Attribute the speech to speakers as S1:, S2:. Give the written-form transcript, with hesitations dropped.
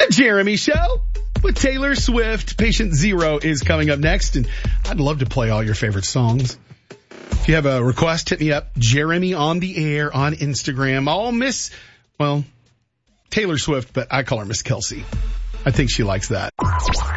S1: The Jeremy Show with Taylor Swift. Patient Zero is coming up next, and I'd love to play all your favorite songs. If you have a request, hit me up. Jeremy on the air on Instagram. I'll miss, Taylor Swift, but I call her Miss Kelsey. I think she likes that.